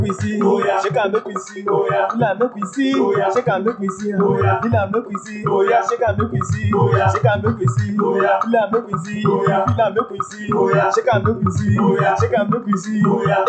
we see, shake and make we see, feel and make we see, shake and make we see, feel and make we see, shake and make we see, shake and make we see, feel and make we see, feel and make we see, shake and make we see, shake and make we see.